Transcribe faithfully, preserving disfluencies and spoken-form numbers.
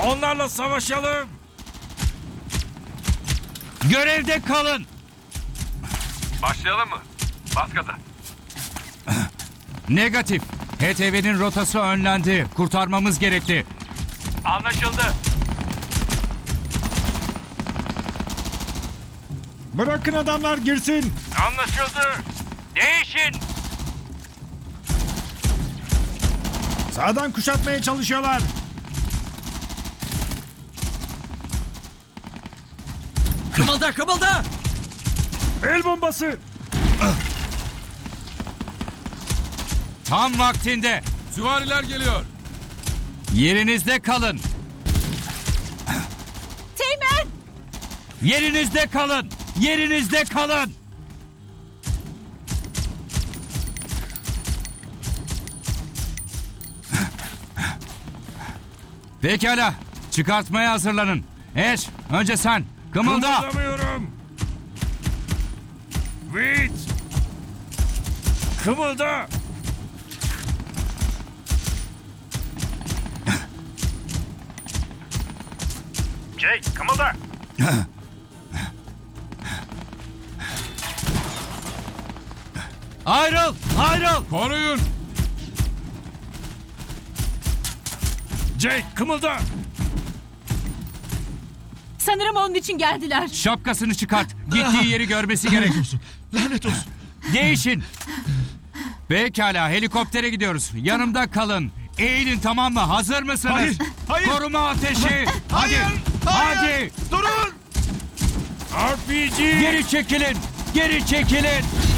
Onlarla savaşalım. Görevde kalın. Başlayalım mı? Bas gaza. Negatif. H T V'nin rotası önlendi. Kurtarmamız gerekli. Anlaşıldı. Bırakın adamlar girsin. Anlaşıldı. Değişin. Sağdan kuşatmaya çalışıyorlar. Kımılda kımılda! El bombası. Tam vaktinde. Süvariler geliyor. Yerinizde kalın. Teğmen! Yerinizde kalın. Yerinizde kalın. Pekala. Çıkartmaya hazırlanın. Eş, önce sen. Kımılda. Kımıldamıyorum. Wait. Kımılda. Jake, kımılda. Ayrıl. Ayrıl. Koruyun. Jake kımılda. Sanırım onun için geldiler. Şapkasını çıkart. Gittiği yeri görmesi gerek. Lanet olsun. Değişin. Pekala, helikoptere gidiyoruz. Yanımda kalın. Eğilin, tamam mı? Hazır mısınız? Hayır, hayır. Koruma ateşi. Hayır, Hadi. hayır. Hadi. Durun! R P G. Geri çekilin. Geri çekilin.